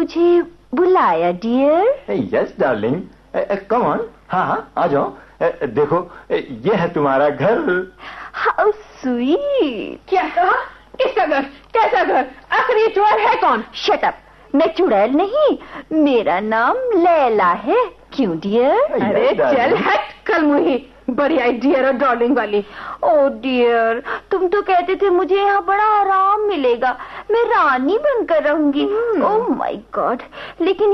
मुझे बुलाया dear? Yes darling, come on. हाँ हाँ, आ जाओ। देखो, ये है तुम्हारा घर। How sweet. क्या कहा? किसका घर? कैसा घर? आखिर ये चुड़ैल है कौन? शट अप, मैं चुड़ैल नहीं, मेरा नाम लैला है। क्यों डियर? अरे चल हट कलमुही, बड़ी आई डियर और डार्लिंग वाली। ओ डियर, तुम तो कहते थे मुझे यहाँ बड़ा आराम मिलेगा, मैं रानी बनकर रहूंगी। ओह माय गॉड, लेकिन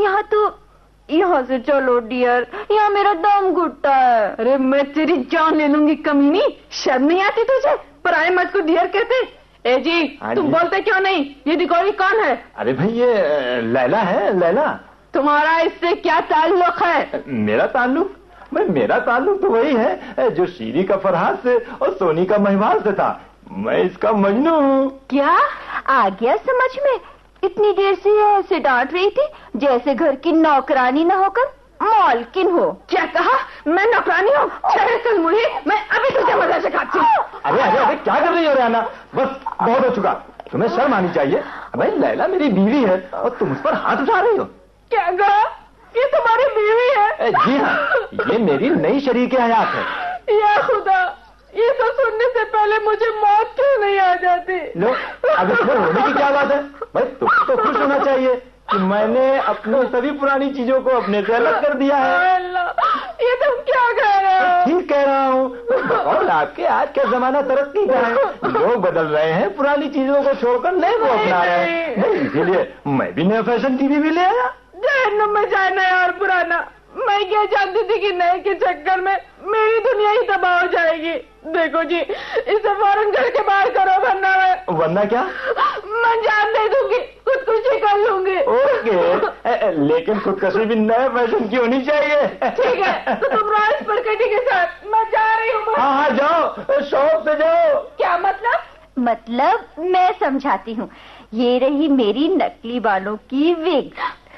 यहाँ से चलो डियर, यहाँ मेरा दम घुटता है। अरे मैं तेरी जान ले लूंगी कमीनी, शर्म नहीं आती तुझे? पराए मत को डियर कहते? ए जी, तुम बोलते क्यों नहीं? ये डिकोरी कौन है? अरे भाई, ये लैला है, लैला। तुम्हारा इससे क्या ताल्लुक है? मेरा ताल्लुक? मेरा ताल्लुक तो वही है जो शीरी का फरहाद से और सोनी का महिवाल से था। मैं इसका मजनू हूँ। क्या आ गया समझ में? इतनी देर से ऐसे डांट रही थी जैसे घर की नौकरानी न होकर मालकिन हो। क्या कहा? मैं नौकरानी हूँ? कल मुझे, मैं अभी तुझे मजा सिखाती हूँ। अरे अरे अरे, क्या कर रही हो रेहाना? बस बहुत हो चुका, तुम्हें शर्म आनी चाहिए। भाई लैला मेरी बीवी है और तुम उस पर हाथ उठा रही हो। क्या कहा? ये तुम्हारी बीवी है? जी हाँ, ये मेरी नई शरीके हयात है। या खुदा, ये तो सुनने से पहले मुझे मौत क्यों नहीं आ जाती? लो, अब इसमें रोने की क्या बात है? भाई तुम तो खुश होना चाहिए कि मैंने अपनी सभी पुरानी चीजों को अपने से अलग कर दिया है। ये तुम क्या कह रहे हो? ठीक कह रहा हूँ। और आपके आज का जमाना तरक्की का है, लोग बदल रहे हैं, पुरानी चीजों को छोड़कर नए को अपना रहे हैं। इसीलिए मैं भी नया फैशन टीवी भी ले आया। जहन्नुम में जाए नया और पुराना। मैं क्या जानती थी कि नए के चक्कर में मेरी दुनिया ही तबाह हो जाएगी। देखो जी, इसे फौरन घर के बाहर करो, वरना क्या? मैं जान दे दूंगी, खुदकुशी कर लूंगी। ओके, लेकिन खुदकुशी भी नए फैशन की होनी चाहिए। ठीक है, तो तुम राज प्रकटी के साथ, मैं जा रही हूँ। हाँ हाँ, जाओ, शौक से जाओ। क्या मतलब? मतलब मैं समझाती हूँ। ये रही मेरी नकली बालों की विग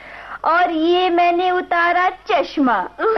और ये मैंने उतारा चश्मा।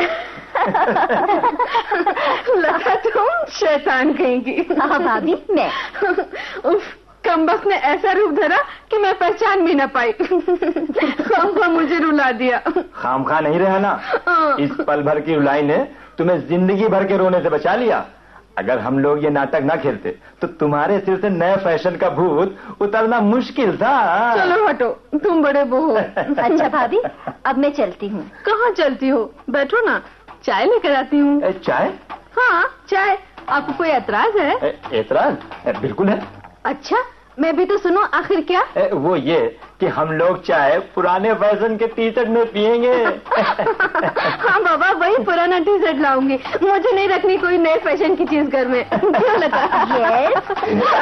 लगा तुम शैतान कहेंगी। हाँ भाभी, मैं। उफ, कमबख्त ने ऐसा रूप धरा कि मैं पहचान भी न पाई। खामखा मुझे रुला दिया। खामखा नहीं रहा ना, इस पल भर की रुलाई ने तुम्हें जिंदगी भर के रोने से बचा लिया। अगर हम लोग ये नाटक ना खेलते तो तुम्हारे सिर से नए फैशन का भूत उतरना मुश्किल था। चलो हटो, तुम बड़े वो हो। अच्छा भाभी, अब मैं चलती हूँ। कहाँ चलती हो? बैठो ना, चाय लेकर आती हूँ। चाय? हाँ चाय। आपको कोई एतराज है? एतराज बिल्कुल है। अच्छा, मैं भी तो सुनो, आखिर क्या? वो ये कि हम लोग चाय पुराने फैशन के टी शर्ट में पियेंगे। हाँ बाबा, वही पुराना टी शर्ट लाऊंगी। मुझे नहीं रखनी कोई नए फैशन की चीज घर में। क्यों लगा? यस।